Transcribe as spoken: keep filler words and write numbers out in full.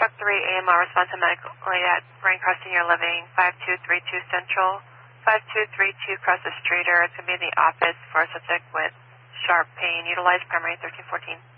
Truck three, A M R, response medically at Braincross Senior Living, five two three two Central, five two three two across the street, or it's going to be in the office for a subject with sharp pain. Utilize primary thirteen fourteen.